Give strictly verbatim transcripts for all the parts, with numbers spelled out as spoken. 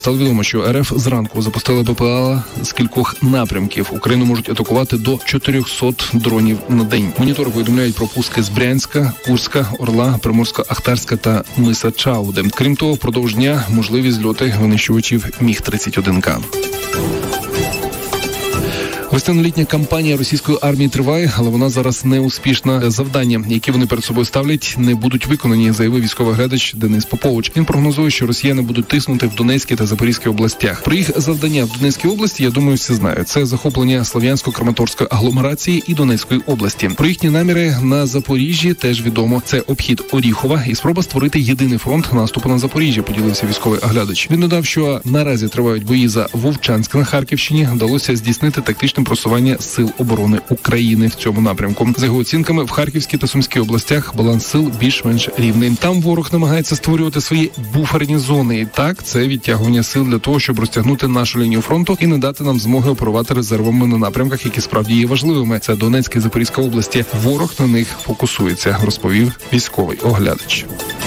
Стало відомо, що РФ зранку запустила БПЛА з кількох напрямків. Україну можуть атакувати до чотирьохсот дронів на день. Монітори повідомляють про пуски з Брянська, Курська, Орла, Приморсько-Ахтарська та Миса Чауди. Крім того, впродовж дня можливі зльоти винищувачів Міг тридцять один К. Весняно-літня кампанія російської армії триває, але вона зараз не успішна. Завдання, які вони перед собою ставлять, не будуть виконані, заявив військовий глядач Денис Попович. Він прогнозує, що росіяни будуть тиснути в Донецькій та Запорізькій областях. Про їх завдання в Донецькій області, я думаю, всі знають. Це захоплення Слов'янсько-Краматорської агломерації і Донецької області. Про їхні наміри на Запоріжжі теж відомо. Це обхід Оріхова і спроба створити єдиний фронт наступу на Запоріжжя, поділився військовий оглядач. Він додав, що наразі тривають бої за Вовчанськ на Харківщині. Вдалося здійснити тактичне просування сил оборони України в цьому напрямку. За його оцінками, в Харківській та Сумській областях баланс сил більш-менш рівний. Там ворог намагається створювати свої буферні зони. І так, це відтягування сил для того, щоб розтягнути нашу лінію фронту і не дати нам змоги оперувати резервами на напрямках, які справді є важливими. Це Донецька і Запорізька області. Ворог на них фокусується, розповів військовий оглядач.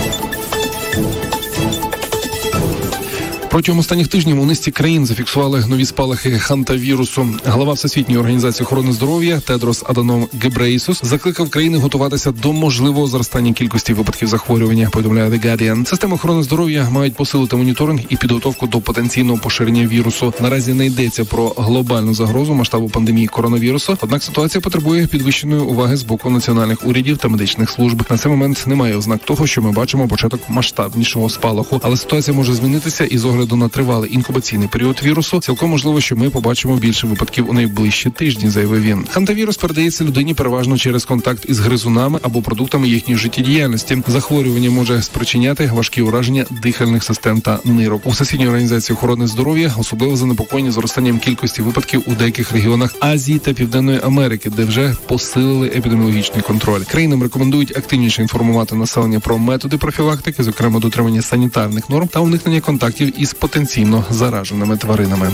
Протягом останніх тижнів у низці країн зафіксували нові спалахи хантавірусу. Глава Всесвітньої організації охорони здоров'я Тедрос Аданом Гебрейсус закликав країни готуватися до можливого зростання кількості випадків захворювання, повідомляє The Guardian. Системи охорони здоров'я мають посилити моніторинг і підготовку до потенційного поширення вірусу. Наразі не йдеться про глобальну загрозу масштабу пандемії коронавірусу, однак ситуація потребує підвищеної уваги з боку національних урядів та медичних служб. На цей момент немає ознак того, що ми бачимо початок масштабнішого спалаху, але ситуація може змінитися і з огляду на тривалий інкубаційний період вірусу, цілком можливо, що ми побачимо більше випадків у найближчі тижні, заявив він. Хантавірус передається людині переважно через контакт із гризунами або продуктами їхньої життєдіяльності. Захворювання може спричиняти важкі ураження дихальних систем та нирок. У Всесвітньої організації охорони здоров'я особливо занепокоєння зростанням кількості випадків у деяких регіонах Азії та Південної Америки, де вже посилили епідеміологічний контроль. Країнам рекомендують активніше інформувати населення про методи профілактики, зокрема дотримання санітарних норм та уникнення контактів із потенційно зараженими тваринами.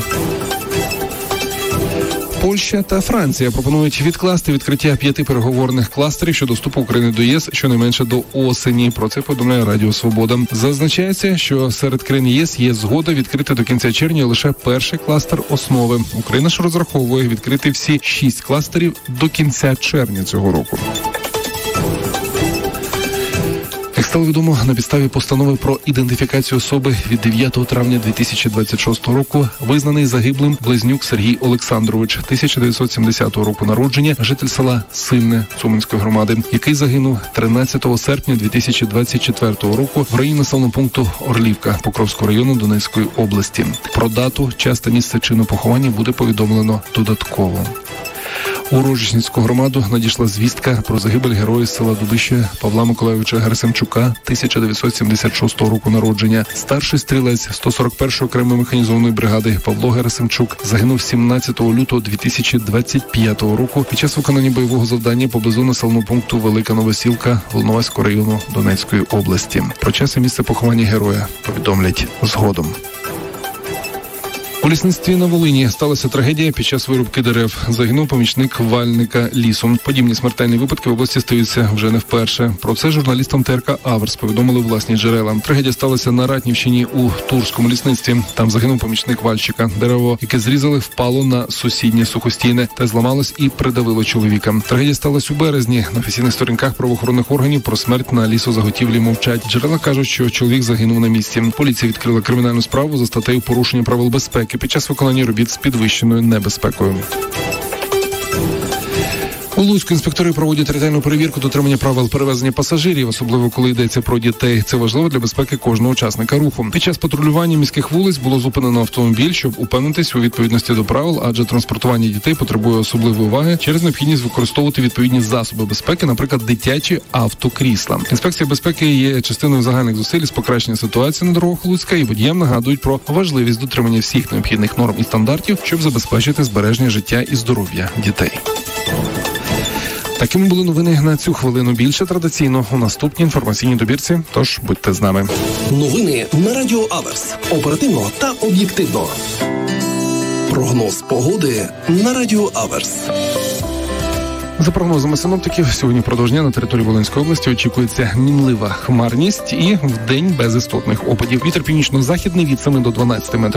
Польща та Франція пропонують відкласти відкриття п'яти переговорних кластерів щодо вступу України до ЄС щонайменше до осені. Про це повідомляє Радіо Свобода. Зазначається, що серед країн ЄС є згода відкрити до кінця червня лише перший кластер основи. Україна ж розраховує відкрити всі шість кластерів до кінця червня цього року. Як стало відомо, на підставі постанови про ідентифікацію особи від дев'ятого травня дві тисячі двадцять шостого року визнаний загиблим Близнюк Сергій Олександрович, тисяча дев'ятсот сімдесятого року народження, житель села Сильне Цуманської громади, який загинув тринадцятого серпня дві тисячі двадцять четвертого року в районі населеного пункту Орлівка Покровського району Донецької області. Про дату, час та місце чину поховання буде повідомлено додатково. У Рожичницьку громаду надійшла звістка про загибель героя з села Дубище Павла Миколайовича Герасимчука, тисяча дев'ятсот сімдесят шостого року народження. Старший стрілець сто сорок першої окремої механізованої бригади Павло Герасимчук загинув сімнадцятого лютого дві тисячі двадцять п'ятого року під час виконання бойового завдання поблизу населеного пункту Велика Новосілка Волноваського району Донецької області. Про час і місце поховання героя повідомлять згодом. У лісництві на Волині сталася трагедія під час вирубки дерев. Загинув помічник вальника лісу. Подібні смертельні випадки в області стаються вже не вперше. Про це журналістам Т Р К «Аверс» повідомили власні джерела. Трагедія сталася на Ратнівщині у Турському лісництві. Там загинув помічник вальщика. Дерево, яке зрізали, впало на сусіднє сухостійне та зламалось і придавило чоловіка. Трагедія сталася у березні. На офіційних сторінках правоохоронних органів про смерть на лісозаготівлі мовчать. Джерела кажуть, що чоловік загинув на місці. Поліція відкрила кримінальну справу за статтею порушення правил безпеки під час виконання робіт з підвищеною небезпекою. У Луцьку інспектори проводять ретельну перевірку дотримання правил перевезення пасажирів, особливо коли йдеться про дітей. Це важливо для безпеки кожного учасника руху. Під час патрулювання міських вулиць було зупинено автомобіль, щоб упевнитись у відповідності до правил, адже транспортування дітей потребує особливої уваги через необхідність використовувати відповідні засоби безпеки, наприклад, дитячі автокрісла. Інспекція безпеки є частиною загальних зусиль з покращення ситуації на дорогах Луцька, і водіям нагадують про важливість дотримання всіх необхідних норм і стандартів, щоб забезпечити збереження життя і здоров'я дітей. Такими були новини на цю хвилину. Більше традиційно у наступній інформаційній добірці, тож будьте з нами. Новини на Радіо Аверс. Оперативно та об'єктивно. Прогноз погоди на Радіо Аверс. За прогнозами синоптиків, сьогодні впродовж дня на території Волинської області очікується мінлива хмарність і вдень без істотних опадів. Вітер північно-західний від семи до дванадцяти метрів